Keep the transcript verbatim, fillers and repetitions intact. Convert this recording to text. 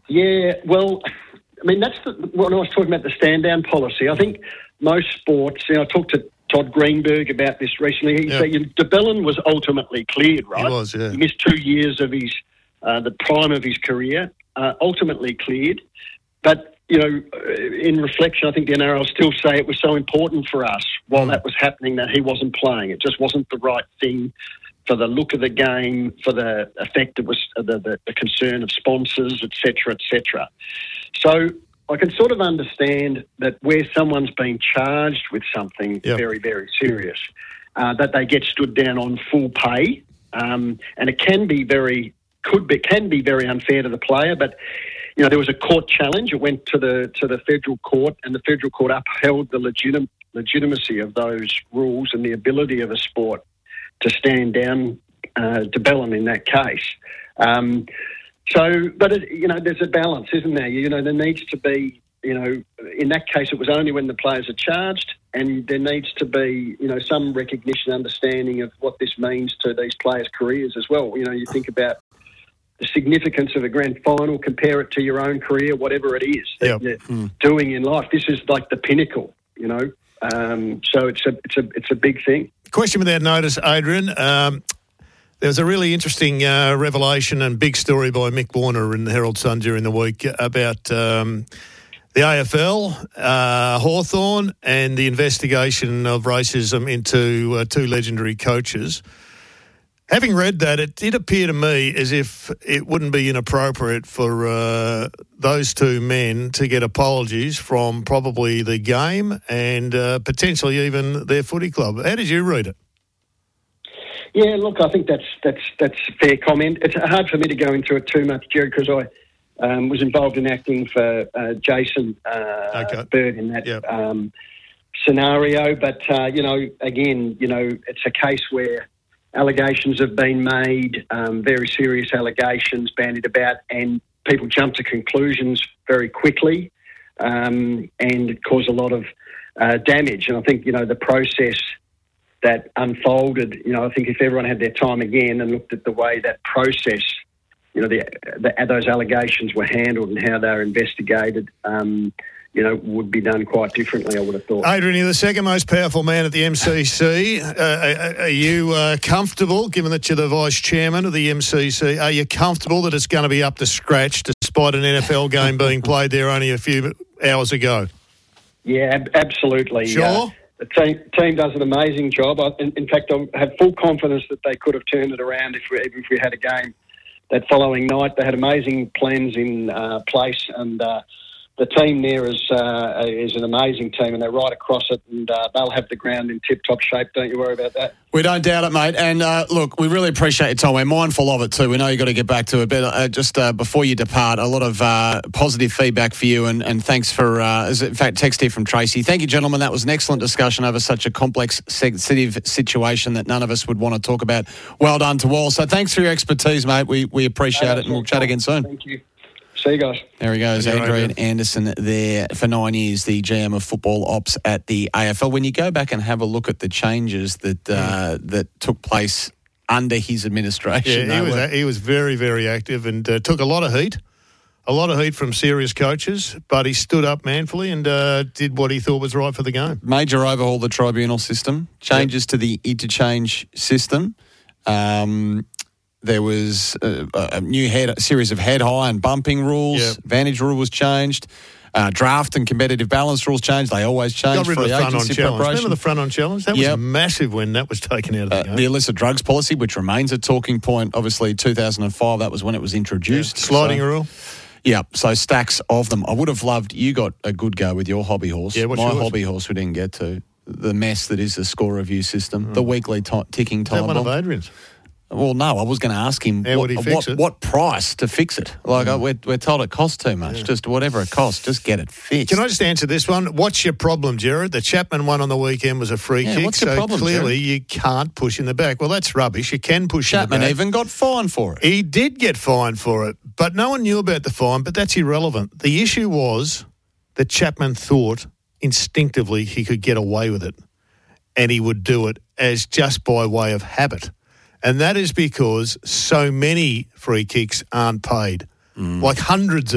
Yeah, well, I mean, that's the, when I was talking about the stand-down policy. I think most sports, you know, I talked to Todd Greenberg about this recently. He yeah. said, you know, de Belin was ultimately cleared, right? He was, yeah. He missed two years of his, uh, the prime of his career, uh, ultimately cleared. But, you know, in reflection, I think the N R L still say it was so important for us while that was happening that he wasn't playing. It just wasn't the right thing for the look of the game, for the effect it was, the, the, the concern of sponsors, et cetera, et cetera. So I can sort of understand that where someone's been charged with something yep. very, very serious, uh, that they get stood down on full pay, um, and it can be very, could be, can be very unfair to the player, but. You know, there was a court challenge. It went to the to the federal court, and the federal court upheld the legitim, legitimacy of those rules and the ability of a sport to stand down uh, de Belin in that case. Um, so, but it, you know, there's a balance, isn't there? You know, there needs to be. You know, in that case, it was only when the players are charged, and there needs to be, you know, some recognition, understanding of what this means to these players' careers as well. You know, you think about the significance of a grand final, compare it to your own career, whatever it is that yep. you're mm. doing in life. This is like the pinnacle, you know. Um, so it's a it's a it's a big thing. Question without notice, Adrian. Um, there was a really interesting uh, revelation and big story by Mick Warner in the Herald Sun during the week about um, the A F L, uh, Hawthorn, and the investigation of racism into uh, two legendary coaches. Having read that, it did appear to me as if it wouldn't be inappropriate for uh, those two men to get apologies from probably the game and uh, potentially even their footy club. How did you read it? Yeah, look, I think that's that's that's a fair comment. It's hard for me to go into it too much, Jared, because I um, was involved in acting for uh, Jason uh, okay. Bird in that yep. um, scenario. But, uh, you know, again, you know, it's a case where allegations have been made, um, very serious allegations bandied about, and people jump to conclusions very quickly, um, and it caused a lot of uh, damage. And I think, you know, the process that unfolded, you know, I think if everyone had their time again and looked at the way that process, you know, the, the those allegations were handled and how they were investigated, um, you know, would be done quite differently, I would have thought. Adrian, you're the second most powerful man at the M C C. Uh, are you uh, comfortable, given that you're the vice chairman of the M C C, are you comfortable that it's going to be up to scratch despite an N F L game being played there only a few hours ago? Yeah, ab- absolutely. Sure. Uh, the team, team does an amazing job. I, in, in fact, I have full confidence that they could have turned it around if we, even if we had a game that following night. They had amazing plans in uh, place, and uh, the team there is uh, is an amazing team, and they're right across it, and uh, they'll have the ground in tip-top shape. Don't you worry about that. We don't doubt it, mate. And uh, look, we really appreciate your time. We're mindful of it too. We know you've got to get back to it, but uh, just uh, before you depart, a lot of uh, positive feedback for you, and, and thanks for, uh, in fact, text here from Tracy. Thank you, gentlemen. That was an excellent discussion over such a complex, sensitive situation that none of us would want to talk about. Well done to all. So thanks for your expertise, mate. We we appreciate no, it, and we'll chat again soon. Thank you. See you guys. There he goes, Adrian Adrian Anderson there for nine years, the G M of football ops at the A F L. When you go back and have a look at the changes that uh, that took place under his administration, yeah, he was were... he was very very active and uh, took a lot of heat, a lot of heat from serious coaches, but he stood up manfully and uh, did what he thought was right for the game. Major overhaul of the tribunal system, changes yep. to the interchange system. Um, There was a, a new head, a series of head high and bumping rules. Yep. Vantage rule was changed. Uh, draft and competitive balance rules changed. They always change. Got rid of the front on challenge. Remember the front on challenge? That yep. was massive when that was taken out of the uh, game. The illicit drugs policy, which remains a talking point. Obviously, two thousand five, that was when it was introduced. Yeah. Sliding so, rule. Yeah, so stacks of them. I would have loved, you got a good go with your hobby horse. Yeah, what's My yours? hobby horse we didn't get to. The mess that is the score review system, mm. the weekly t- ticking time Is that one bomb. of Adrian's? Well, no, I was going to ask him How what, would he fix what, it? what price to fix it. Like, mm. we're, we're told it costs too much. Yeah. Just whatever it costs, just get it fixed. Can I just answer this one? What's your problem, Jared? The Chapman one on the weekend was a free yeah, kick, what's your so problem, clearly Jared? you can't push in the back. Well, that's rubbish. You can push Chapman in the back. even got fined for it. He did get fined for it, but no one knew about the fine, but that's irrelevant. The issue was that Chapman thought instinctively he could get away with it, and he would do it as just by way of habit. And that is because so many free kicks aren't paid. Mm. Like hundreds of